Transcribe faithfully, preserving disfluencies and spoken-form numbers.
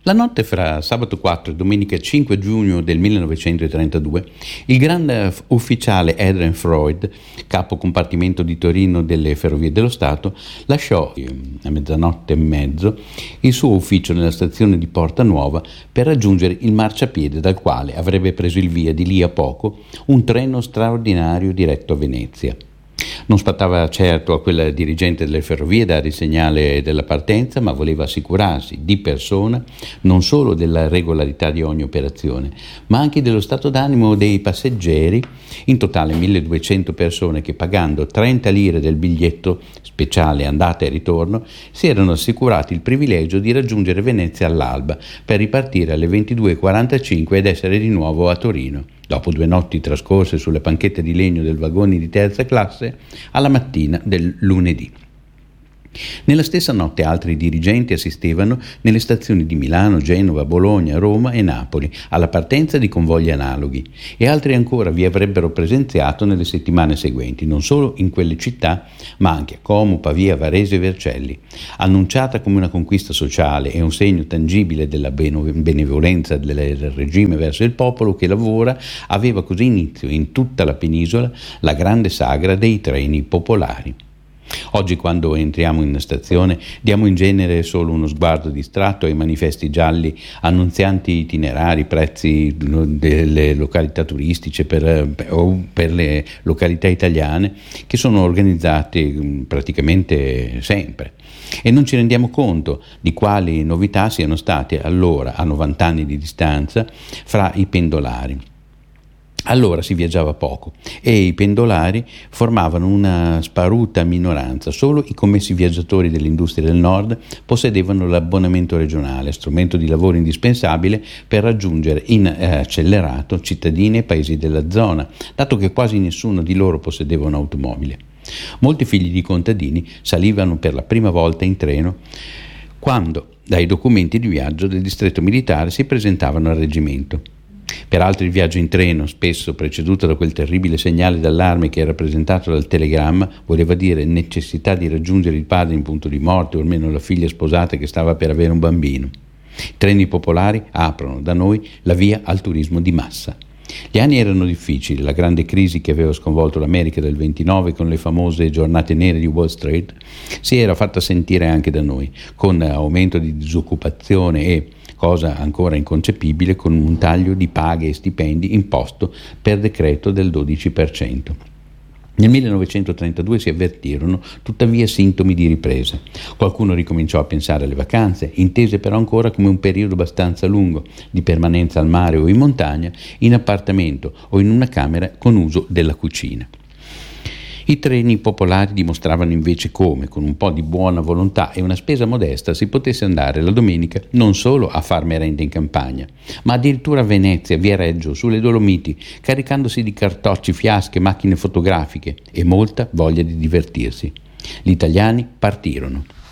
La notte fra sabato quattro e domenica cinque giugno del millenovecentotrentadue, il grande ufficiale Adrian Freud, capo compartimento di Torino delle Ferrovie dello Stato, lasciò a mezzanotte e mezzo il suo ufficio nella stazione di Porta Nuova per raggiungere il marciapiede dal quale avrebbe preso il via di lì a poco un treno straordinario diretto a Venezia. Non spattava certo a quel dirigente delle ferrovie dare il segnale della partenza, ma voleva assicurarsi di persona non solo della regolarità di ogni operazione, ma anche dello stato d'animo dei passeggeri, in totale milleduecento persone che, pagando trenta lire del biglietto speciale andata e ritorno, si erano assicurati il privilegio di raggiungere Venezia all'alba per ripartire alle ventidue e quarantacinque ed essere di nuovo a Torino, dopo due notti trascorse sulle panchette di legno del vagone di terza classe, alla mattina del lunedì. Nella stessa notte altri dirigenti assistevano nelle stazioni di Milano, Genova, Bologna, Roma e Napoli alla partenza di convogli analoghi, e altri ancora vi avrebbero presenziato nelle settimane seguenti, non solo in quelle città, ma anche a Como, Pavia, Varese e Vercelli. Annunciata come una conquista sociale e un segno tangibile della benevolenza del regime verso il popolo che lavora, aveva così inizio in tutta la penisola la grande sagra dei treni popolari. Oggi, quando entriamo in stazione, diamo in genere solo uno sguardo distratto ai manifesti gialli annunzianti itinerari, prezzi delle località turistiche per, o per le località italiane che sono organizzate praticamente sempre, e non ci rendiamo conto di quali novità siano state allora, a novanta anni di distanza, fra i pendolari. Allora si viaggiava poco e i pendolari formavano una sparuta minoranza. Solo i commessi viaggiatori dell'industria del nord possedevano l'abbonamento regionale, strumento di lavoro indispensabile per raggiungere in eh, accelerato cittadini e paesi della zona, dato che quasi nessuno di loro possedeva un'automobile. Molti figli di contadini salivano per la prima volta in treno quando dai documenti di viaggio del distretto militare si presentavano al reggimento. Peraltro il viaggio in treno, spesso preceduto da quel terribile segnale d'allarme che è rappresentato dal telegramma, voleva dire necessità di raggiungere il padre in punto di morte o almeno la figlia sposata che stava per avere un bambino. I treni popolari aprono da noi la via al turismo di massa. Gli anni erano difficili, la grande crisi che aveva sconvolto l'America del ventinove con le famose giornate nere di Wall Street si era fatta sentire anche da noi, con aumento di disoccupazione e, cosa ancora inconcepibile, con un taglio di paghe e stipendi imposto per decreto del dodici per cento. Nel millenovecentotrentadue si avvertirono tuttavia sintomi di ripresa. Qualcuno ricominciò a pensare alle vacanze, intese però ancora come un periodo abbastanza lungo di permanenza al mare o in montagna, in appartamento o in una camera con uso della cucina. I treni popolari dimostravano invece come, con un po' di buona volontà e una spesa modesta, si potesse andare la domenica non solo a far merenda in campagna, ma addirittura a Venezia, via Reggio, sulle Dolomiti, caricandosi di cartocci, fiasche, macchine fotografiche e molta voglia di divertirsi. Gli italiani partirono.